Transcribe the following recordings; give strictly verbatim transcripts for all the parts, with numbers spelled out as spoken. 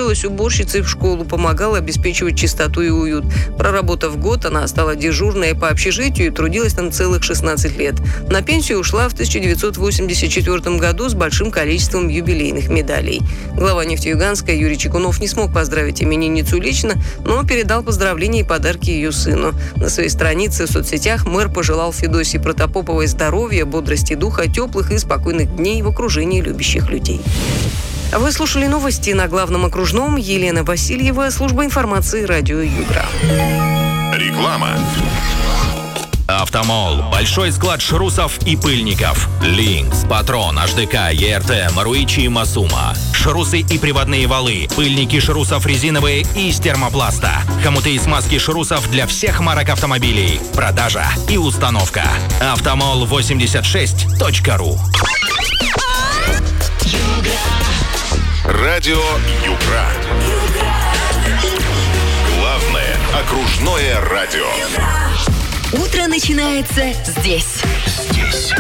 устроилась уборщицей в школу, помогала обеспечивать чистоту и уют. Проработав год, она стала дежурной по общежитию и трудилась там целых шестнадцать лет. На пенсию ушла в тысяча девятьсот восемьдесят четвёртом году с большим количеством юбилейных медалей. Глава Нефтеюганска Юрий Чекунов не смог поздравить именинницу лично, но передал поздравления и подарки ее сыну. На своей странице в соцсетях мэр пожелал Федосии Протопоповой здоровья, бодрости духа, теплых и спокойных дней в окружении любящих людей. Вы слушали новости на Главном окружном. Елена Васильева, служба информации радио Югра. Реклама. Автомол. Большой склад шрусов и пыльников. Линкс, Патрон, эйч ди кей, и эр тэ, Маруичи и Масума. Шрусы и приводные валы. Пыльники шрусов резиновые и из термопласта. Хомуты и смазки шрусов для всех марок автомобилей. Продажа и установка. автомол восемьдесят шесть точка ру. Радио Югра. Главное окружное радио. Утро начинается здесь. Здесь.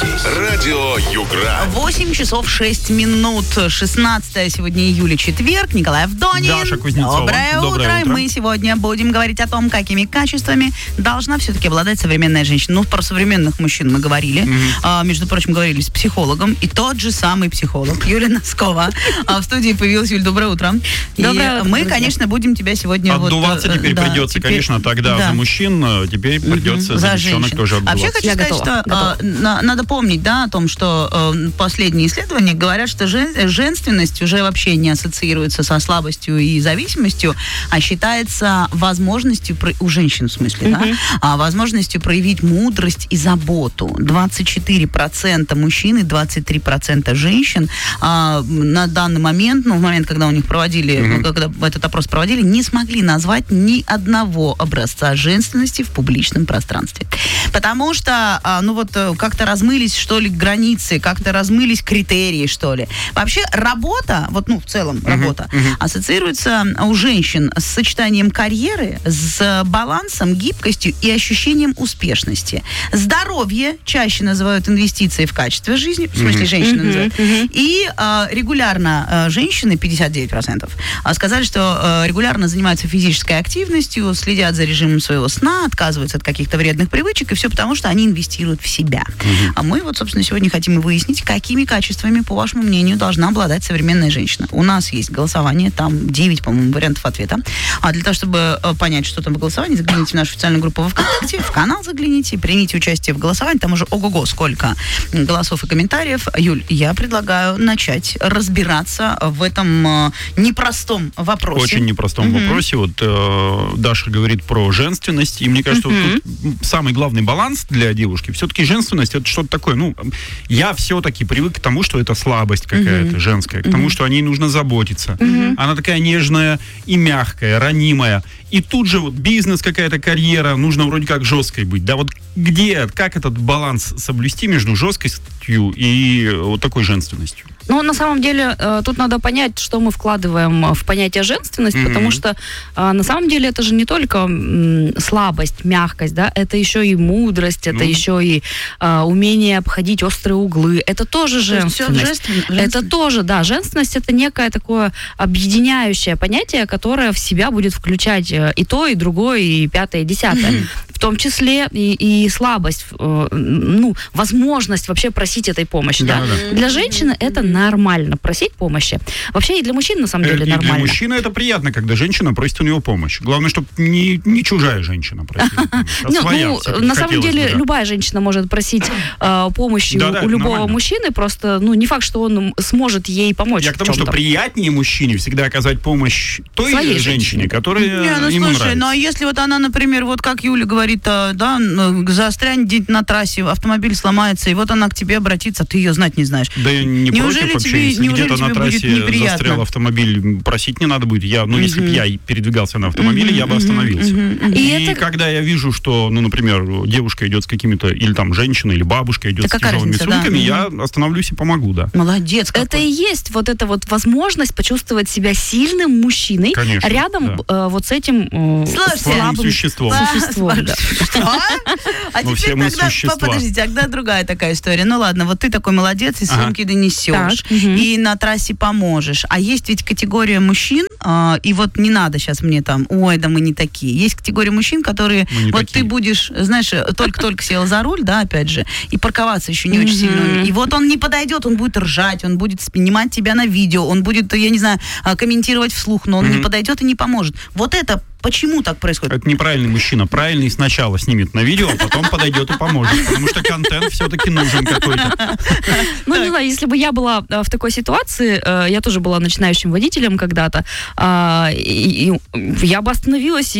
Радио Югра. восемь часов шесть минут. шестнадцатое сегодня июля, четверг. Николай Авдонин. Даша Кузнецова. Доброе, Доброе утро. утро. Мы сегодня будем говорить о том, какими качествами должна все-таки обладать современная женщина. Ну, про современных мужчин мы говорили. Mm-hmm. А, между прочим, говорили с психологом. И тот же самый психолог Юлия Носкова. А в студии появилась. Юль, доброе утро. Доброе И утро, мы, друзья. конечно, будем тебя сегодня... Отдуваться вот, теперь да, придется, теперь- конечно, тогда да. за мужчин, теперь придется Мгм. за, девчонок тоже отдуваться. Вообще хочу Я сказать, готова, что готова. э, на- надо помнить, да, о том, что э, последние исследования говорят, что жен- женственность уже вообще не ассоциируется со слабостью и зависимостью, а считается возможностью, про- у женщин в смысле, да, а, возможностью проявить мудрость и заботу. двадцать четыре процента мужчин и двадцать три процента женщин а, на данный момент, ну, в момент, когда у них проводили, ну, когда этот опрос проводили, не смогли назвать ни одного образца женственности в публичном пространстве. Потому что, а, ну вот, э, как-то размылись, что ли, границы, как-то размылись критерии, что ли. Вообще, работа, вот, ну, в целом, работа, ассоциируется у женщин с сочетанием карьеры, с балансом, гибкостью и ощущением успешности. Здоровье чаще называют инвестицией в качество жизни, в смысле, женщины называют. И а, регулярно а, женщины, пятьдесят девять процентов, а, сказали, что а, регулярно занимаются физической активностью, следят за режимом своего сна, отказываются от каких-то вредных привычек, и все потому, что они инвестируют в себя. А мы вот, собственно, сегодня хотим выяснить, какими качествами, по вашему мнению, должна обладать современная женщина. У нас есть голосование, там девять, по-моему, вариантов ответа. А для того, чтобы э, понять, что там в голосовании, загляните в нашу официальную группу во ВКонтакте, в канал загляните, примите участие в голосовании, там уже ого-го сколько голосов и комментариев. Юль, я предлагаю начать разбираться в этом э, непростом вопросе. Очень непростом Мгм. вопросе. Вот э, Даша говорит про женственность, и мне кажется, Мгм. вот тут самый главный баланс для девушки. Все-таки женственность это что-то такое. Ну, я все-таки привык к тому, что это слабость какая-то женская, к тому, что о ней нужно заботиться. Она такая нежная и мягкая, ранимая. И тут же вот бизнес, какая-то карьера, нужно вроде как жесткой быть. Да, вот где, как этот баланс соблюсти между жесткостью и вот такой женственностью? Ну, на самом деле, э, тут надо понять, что мы вкладываем в понятие женственность, Мгм. потому что э, на самом деле это же не только м, слабость, мягкость, да, это еще и мудрость, это Ну. еще и э, умение обходить острые углы. Это тоже То есть всё женственность. женственно- Это женственно. тоже, да, женственность это некое такое объединяющее понятие, которое в себя будет включать э, и то, и другое, и пятое, и десятое. В том числе и, и слабость, э, ну, возможность вообще просить этой помощи. Да, Да-да-да. Для женщины это нормально просить помощи. Вообще и для мужчин на самом Э, деле и для нормально. мужчины это приятно, когда женщина просит у него помощь. Главное, чтобы не, не чужая женщина просила помощь, а Ну, своя. ну, всё-таки на самом хотелось деле бы, да. любая женщина может просить э, помощи у- Да-да, у любого нормально. мужчины, просто ну не факт, что он сможет ей помочь. Я к в тому, что чём-то. приятнее мужчине всегда оказать помощь той Своей женщине, женщине. которая Не, ну ему слушай, нравится. ну а если вот она, например, вот как Юля говорит, а, да, н- застрянет где-нибудь на трассе, автомобиль сломается, и вот она к тебе обратится, ты ее знать не знаешь. Да я не Неужели против вообще, тебе- если неужели где-то на тебе будет трассе неприятно? застрял автомобиль, просить не надо будет. Я, ну, если бы я и передвигался на автомобиле, я бы остановился. И И, это- когда я вижу, что, ну, например, девушка идет с какими-то, или там женщина, или бабушка идет Да с какая тяжелыми разница, да. сумками, я остановлюсь и помогу, да. Молодец какой. Это и есть вот эта вот возможность почувствовать себя сильным мужчиной Конечно, рядом да. э, вот с этим э, Слушайте, Слабым слабым существом. Ва- существом, да. Что? А Ну, все теперь мы тогда, существа. подожди, тогда другая такая история. Ну ладно, вот ты такой молодец, и Ага. сумки донесешь, Так, мгм. и на трассе поможешь. А есть ведь категория мужчин, а, и вот не надо сейчас мне там, ой, да мы не такие. Есть категория мужчин, которые, Мы не вот такие. ты будешь, знаешь, только-только сел за руль, да, опять же, и парковаться еще не очень Мгм. сильно умеет. И вот он не подойдет, он будет ржать, он будет снимать тебя на видео, он будет, я не знаю, а, комментировать вслух, но он не Мгм. подойдет и не поможет. Вот это почему так происходит? Это неправильный мужчина. Правильный сначала снимет на видео, а потом подойдет и поможет. Потому что контент все-таки нужен какой-то. Ну, не знаю, если бы я была э, в такой ситуации, э, я тоже была начинающим водителем когда-то, а, и, и я бы остановилась